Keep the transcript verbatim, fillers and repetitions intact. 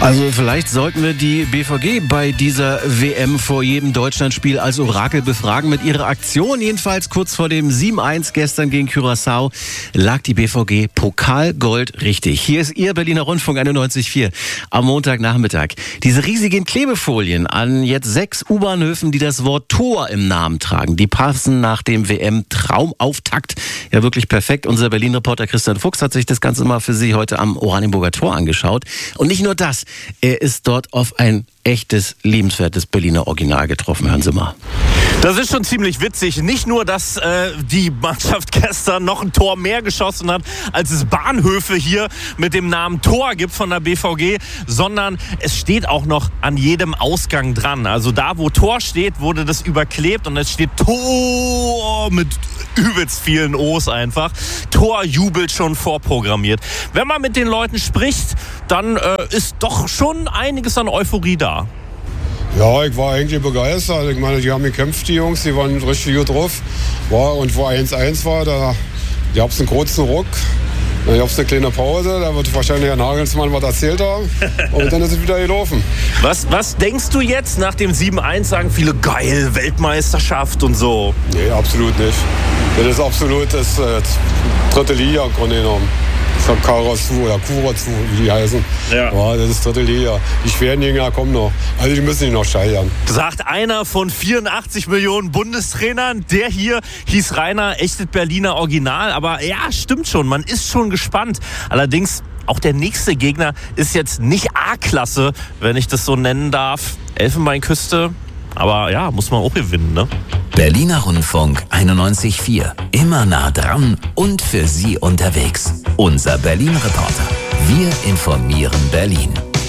Also vielleicht sollten wir die B V G bei dieser W M vor jedem Deutschlandspiel als Orakel befragen. Mit ihrer Aktion, jedenfalls kurz vor dem sieben eins gestern gegen Curaçao, lag die B V G Pokalgold richtig. Hier ist Ihr Berliner Rundfunk einundneunzig Komma vier am Montagnachmittag. Diese riesigen Klebefolien an jetzt sechs U-Bahnhöfen, die das Wort Tor im Namen tragen, die passen nach dem W M-Traumauftakt ja wirklich perfekt. Unser Berlin-Reporter Christian Fuchs hat sich das Ganze mal für Sie heute am Oranienburger Tor angeschaut. Und nicht nur das, er ist dort auf ein echtes, liebenswertes Berliner Original getroffen. Hören Sie mal. Das ist schon ziemlich witzig. Nicht nur, dass äh, die Mannschaft gestern noch ein Tor mehr geschossen hat, als es Bahnhöfe hier mit dem Namen Tor gibt von der B V G, sondern es steht auch noch an jedem Ausgang dran. Also da, wo Tor steht, wurde das überklebt und es steht Tor mit übelst vielen O's einfach. Tor jubelt schon vorprogrammiert. Wenn man mit den Leuten spricht, dann äh, ist doch schon einiges an Euphorie da. Ja, ich war eigentlich begeistert. Ich meine, die haben gekämpft, die Jungs, die waren richtig gut drauf. War, und wo eins eins war, da gab es einen kurzen Ruck. Dann gab es eine kleine Pause, da wird wahrscheinlich Herr Nagelsmann was erzählt haben. Und dann ist es wieder gelaufen. Was, was denkst du jetzt nach dem sieben eins? Sagen viele, geil, Weltmeisterschaft und so. Nee, absolut nicht. Das ist absolut das äh, dritte Liga im Grunde genommen. Von Karlsruhe oder Kurazoo, wie die heißen. Ja. Ja, das ist dritte Liga. Die schweren Gegner kommen noch. Also die müssen nicht noch steigern. Sagt einer von vierundachtzig Millionen Bundestrainern. Der hier hieß Rainer, echtes Berliner Original. Aber ja, stimmt schon, man ist schon gespannt. Allerdings, auch der nächste Gegner ist jetzt nicht A-Klasse, wenn ich das so nennen darf. Elfenbeinküste. Aber ja, muss man auch gewinnen, ne? Berliner Rundfunk einundneunzig Komma vier. Immer nah dran und für Sie unterwegs. Unser Berlin-Reporter. Wir informieren Berlin.